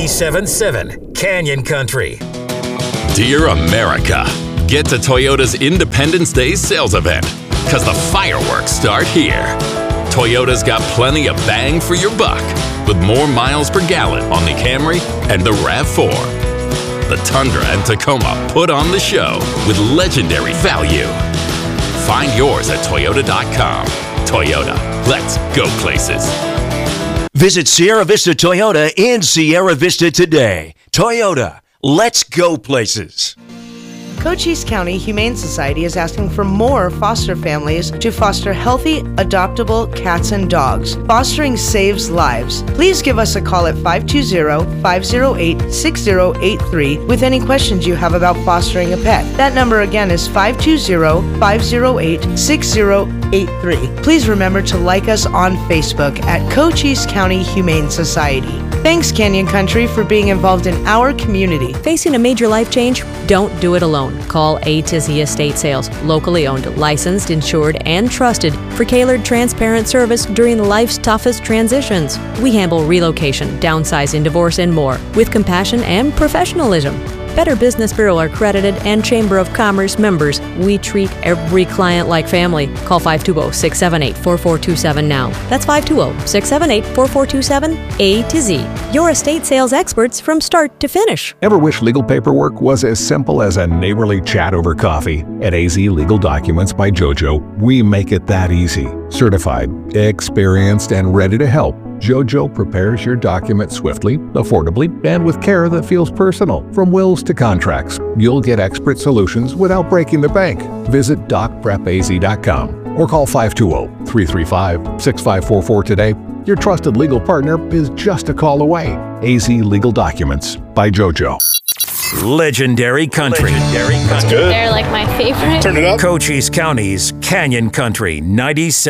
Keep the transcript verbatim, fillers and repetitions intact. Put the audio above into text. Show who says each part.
Speaker 1: ninety-seven point seven Canyon Country.
Speaker 2: Dear America, get to Toyota's Independence Day sales event, because the fireworks start here. Toyota's got plenty of bang for your buck, with more miles per gallon on the Camry and the RAV four. The Tundra and Tacoma put on the show with legendary value. Find yours at Toyota dot com. Toyota, let's go places.
Speaker 3: Visit Sierra Vista Toyota in Sierra Vista today. Toyota, let's go places.
Speaker 4: Cochise County Humane Society is asking for more foster families to foster healthy, adoptable cats and dogs. Fostering saves lives. Please give us a call at five two zero, five zero eight, six zero eight three with any questions you have about fostering a pet. That number again is five two zero, five zero eight, six zero eight three. Please remember to like us on Facebook at Cochise County Humane Society. Thanks, Canyon Country, for being involved in our community.
Speaker 5: Facing a major life change? Don't do it alone. Call A to Z Estate Sales, locally owned, licensed, insured, and trusted for tailored, transparent service during life's toughest transitions. We handle relocation, downsizing, divorce, and more with compassion and professionalism. Better Business Bureau accredited and Chamber of Commerce members. We treat every client like family. Call five two zero, six seven eight, four four two seven now. That's five two zero, six seven eight, four four two seven, A to Z. Your estate sales experts from start to finish.
Speaker 6: Ever wish legal paperwork was as simple as a neighborly chat over coffee? At A Z Legal Documents by JoJo, we make it that easy. Certified, experienced, and ready to help, JoJo prepares your document swiftly, affordably, and with care that feels personal. From wills to contracts, you'll get expert solutions without breaking the bank. Visit doc prep a z dot com or call five two zero, three three five, six five four four today. Your trusted legal partner is just a call away. A Z Legal Documents by JoJo.
Speaker 1: Legendary Country. Legendary Country.
Speaker 7: They're like my favorite.
Speaker 8: Turn it up.
Speaker 1: Cochise County's Canyon Country ninety-seven.